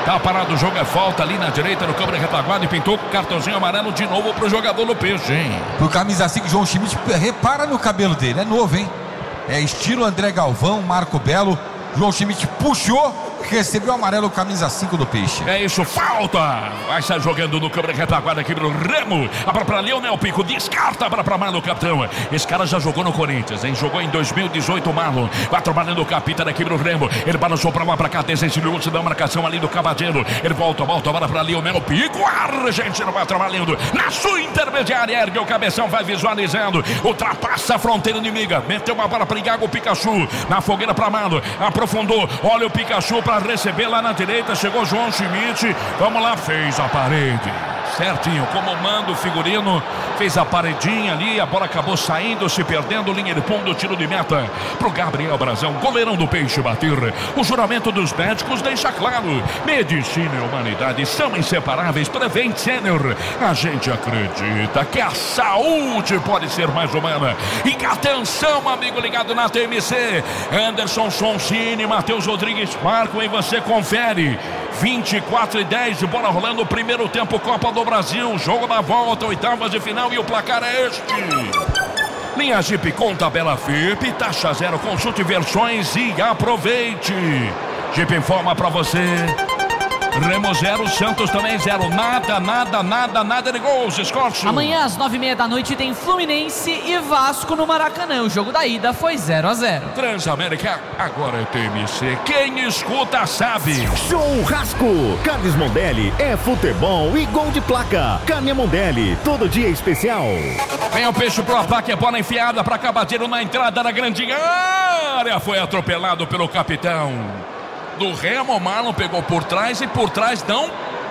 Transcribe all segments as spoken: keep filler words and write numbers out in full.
Tá parado o jogo, é falta ali na direita no campo de retaguarda e pintou com cartãozinho amarelo de novo pro jogador do Peixe, hein? Pro camisa cinco, João Schmidt, repara no cabelo dele, é novo, hein? É estilo André Galvão, Marco Belo. João Schmidt puxou, recebeu o amarelo, camisa cinco do Peixe. É isso, falta. Vai estar jogando no câmera retaguarda aqui pro Remo. A bola pra Leonel Pico, descarta a bola pra Marlon, capitão. Esse cara já jogou no Corinthians, hein? Jogou em dois mil e dezoito, o Marlon. Vai trabalhando o capitão aqui pro Remo. Ele balançou pra lá, pra cá, desenvolveu da marcação ali do Cavadeiro. Ele volta, volta a bola pra Leonel Pico. A Argentina vai trabalhando na sua intermediária. Ergue o cabeção, vai visualizando. Ultrapassa a fronteira inimiga. Meteu uma bola pra Iago Pikachu. Na fogueira pra Marlon. Aprofundou. Olha o Pikachu pra receber lá na direita, chegou João Schmidt, vamos lá, fez a parede, certinho, como manda o figurino, fez a paredinha ali, a bola acabou saindo, se perdendo, linha de fundo, tiro de meta pro Gabriel Brazão, goleirão do Peixe bater. O juramento dos médicos deixa claro, medicina e humanidade são inseparáveis. Prevent Senior, a gente acredita que a saúde pode ser mais humana. E atenção, amigo ligado na T M C, Anderson Sonsini, Matheus Rodrigues marcam e você confere. Vinte e quatro e dez, bola rolando o primeiro tempo, Copa do Brasil, jogo da volta, oitavas de final e o placar é este. Linha Jeep com tabela F I P, taxa zero, consulte versões e aproveite. Jeep informa pra você. Remo zero, Santos também zero. Nada, nada, nada, nada de gols, Escorço. Amanhã às nove e meia da noite tem Fluminense e Vasco no Maracanã. O jogo da ida foi zero a zero. Transamérica, agora é T M C. Quem escuta sabe. Churrasco. Carnes Mondelli é futebol e gol de placa. Carne Mondelli, todo dia especial. Vem o Peixe pro ataque, é bola enfiada pra Cavadeiro na entrada da grande área. Foi atropelado pelo capitão do Remo. Marlon pegou por trás e por trás não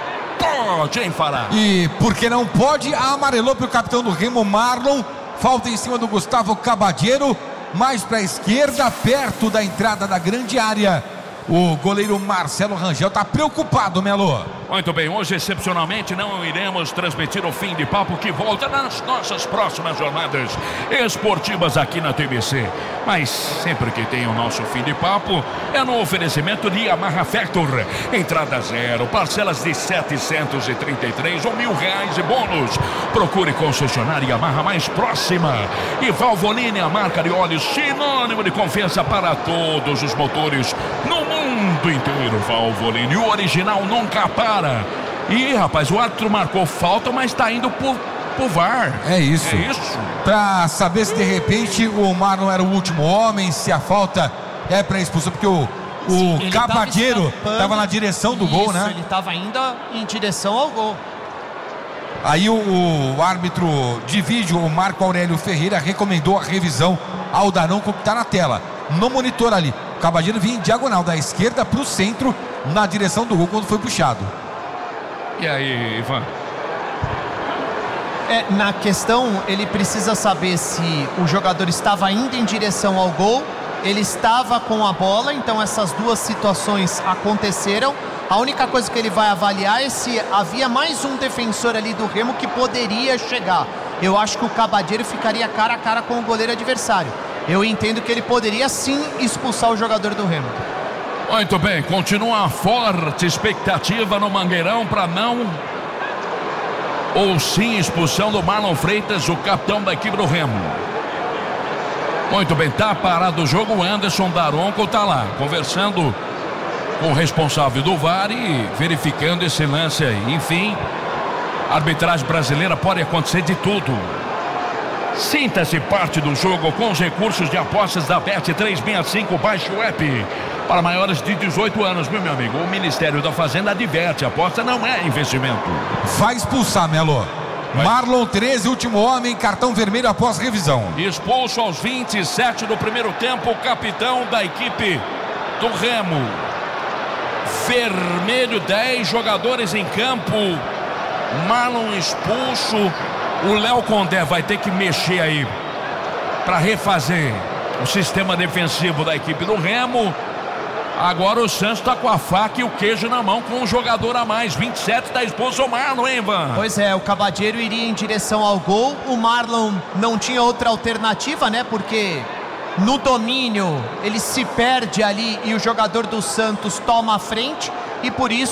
pode, hein, Fará? E porque não pode, amarelou pro capitão do Remo, Marlon. Falta em cima do Gustavo Cavadeiro, mais pra esquerda, perto da entrada da grande área. O goleiro Marcelo Rangel tá preocupado, Melo. Muito bem, hoje excepcionalmente não iremos transmitir o fim de papo, que volta nas nossas próximas jornadas esportivas aqui na T V C. Mas sempre que tem o nosso fim de papo é no oferecimento de Yamaha Factor. Entrada zero, parcelas de setecentos e trinta e três ou mil reais de bônus. Procure concessionária Yamaha mais próxima. E Valvoline, a marca de óleos sinônimo de confiança para todos os motores no mundo inteiro. Valvoline, o original nunca para. E rapaz, o árbitro marcou falta, mas tá indo pro, pro V A R. É isso. É isso. Pra saber se de repente o Marlon era o último homem, se a falta é pra expulsão, porque o, o Sim, Cavadeiro tava, tava na direção do isso, gol, né? Ele tava indo em direção ao gol. Aí o, o árbitro de vídeo, o Marco Aurélio Ferreira, recomendou a revisão ao Daronco, que tá na tela, no monitor ali. O Cavadeiro vinha em diagonal da esquerda pro centro, na direção do gol quando foi puxado. E aí, Ivan? É, na questão, ele precisa saber se o jogador estava indo em direção ao gol, ele estava com a bola, então essas duas situações aconteceram. A única coisa que ele vai avaliar é se havia mais um defensor ali do Remo que poderia chegar. Eu acho que o Cavadeiro ficaria cara a cara com o goleiro adversário. Eu entendo que ele poderia sim expulsar o jogador do Remo. Muito bem, continua a forte expectativa no Mangueirão para não ou sim expulsão do Marlon Freitas, o capitão da equipe do Remo. Muito bem, tá parado o jogo. O Anderson Daronco tá lá conversando com o responsável do V A R e verificando esse lance aí. Enfim, a arbitragem brasileira pode acontecer de tudo. Sinta-se parte do jogo com os recursos de apostas da Bet trezentos e sessenta e cinco. Baixe o app para maiores de dezoito anos, meu, meu amigo. O Ministério da Fazenda adverte: aposta não é investimento. Vai expulsar, Melo. Vai. Marlon treze, último homem, cartão vermelho após revisão. Expulso aos vinte e sete do primeiro tempo, o capitão da equipe do Remo. Vermelho, dez jogadores em campo. Marlon expulso. O Léo Condé vai ter que mexer aí para refazer o sistema defensivo da equipe do Remo. Agora o Santos está com a faca e o queijo na mão, com um jogador a mais. vinte e sete está expulso o Marlon, hein, Ivan? Pois é, o Cavadeiro iria em direção ao gol. O Marlon não tinha outra alternativa, né? Porque no domínio ele se perde ali e o jogador do Santos toma a frente. E por isso